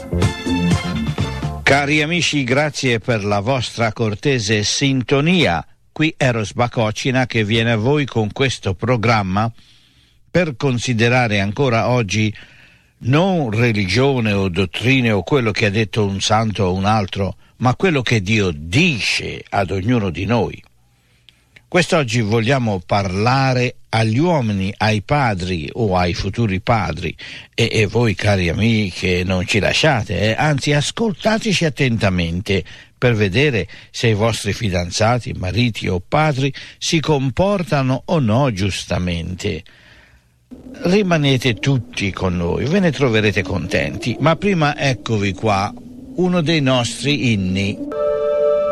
Cari amici, grazie per la vostra cortese sintonia. Qui Eros Bacocina che viene a voi con questo programma per considerare ancora oggi non religione o dottrine o quello che ha detto un santo o un altro, ma quello che Dio dice ad ognuno di noi. Quest'oggi vogliamo parlare agli uomini, ai padri o ai futuri padri e voi cari amici non ci lasciate, anzi ascoltateci attentamente per vedere se i vostri fidanzati, mariti o padri si comportano o no giustamente. Rimanete tutti con noi, ve ne troverete contenti, ma prima eccovi qua uno dei nostri inni.